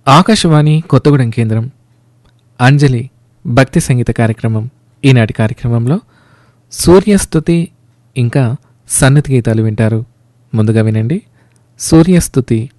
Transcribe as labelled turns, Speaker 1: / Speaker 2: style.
Speaker 1: ఆకాశవాణి కొత్తగూడెం కేంద్రం అంజలి భక్తి సంగీత కార్యక్రమం. ఈనాటి కార్యక్రమంలో సూర్యస్తుతి ఇంకా సన్నతి గీతాలు వింటారు. ముందుగా వినండి సూర్యస్తుతి.